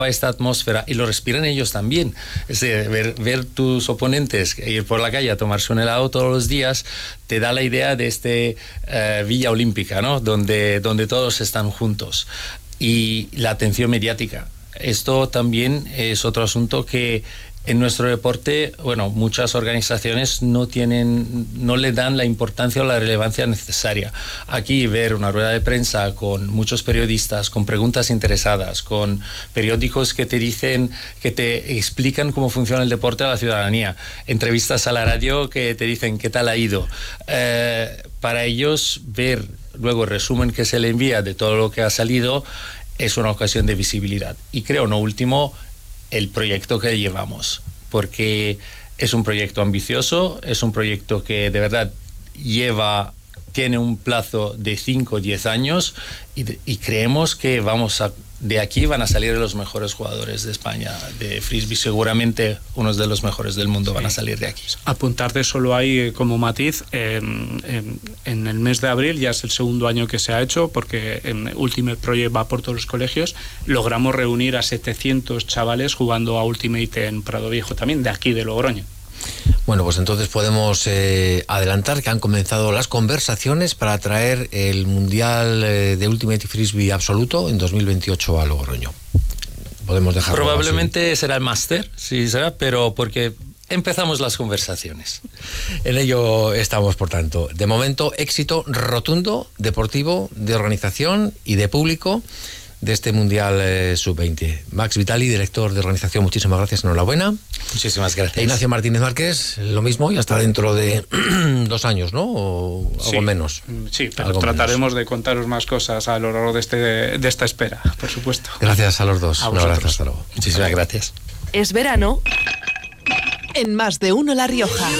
esta atmósfera y lo respiran ellos también. Es decir, ver tus oponentes ir por la calle a tomarse un helado todos los días te da la idea de Villa Olímpica, ¿no? Donde todos están juntos. Y la atención mediática. Esto también es otro asunto que en nuestro deporte, bueno, muchas organizaciones no le dan la importancia o la relevancia necesaria. Aquí ver una rueda de prensa con muchos periodistas, con preguntas interesadas, con periódicos que te explican cómo funciona el deporte a la ciudadanía, entrevistas a la radio que te dicen qué tal ha ido. Para ellos ver luego el resumen que se le envía de todo lo que ha salido es una ocasión de visibilidad. Y creo, no último, el proyecto que llevamos, porque es un proyecto ambicioso, es un proyecto que de verdad tiene un plazo de 5 o 10 años y creemos que de aquí van a salir los mejores jugadores de España de frisbee, seguramente unos de los mejores del mundo van a salir de aquí. Apuntarte solo ahí como matiz, en el mes de abril, ya es el segundo año que se ha hecho, porque en Ultimate Project va por todos los colegios, logramos reunir a 700 chavales jugando a Ultimate en Prado Viejo, también de aquí de Logroño. Bueno, pues entonces podemos adelantar que han comenzado las conversaciones para traer el Mundial de Ultimate Frisbee absoluto en 2028 a Logroño. Podemos dejarlo probablemente así. Será el máster, sí será, pero porque empezamos las conversaciones. En ello estamos, por tanto. De momento, éxito rotundo, deportivo, de organización y de público de este Mundial Sub-20. Max Vitali, director de organización, muchísimas gracias, enhorabuena. Muchísimas gracias. Ignacio Martínez Márquez, lo mismo, y hasta dentro de 2 años, ¿no? O sí, algo menos. Sí, pero trataremos de contaros más cosas a lo largo de esta espera, por supuesto. Gracias a los dos. Un abrazo, hasta luego. Muchísimas gracias. Es verano en Más de Uno La Rioja.